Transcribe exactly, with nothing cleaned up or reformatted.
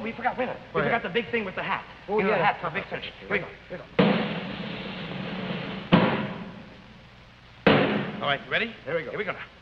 we forgot, wait a minute. We Go forgot ahead. the big thing with the hat. Oh, you know, yeah. the hat for a big finish. Here we go. Here we go. All right, you ready? Here we go. Here we go now.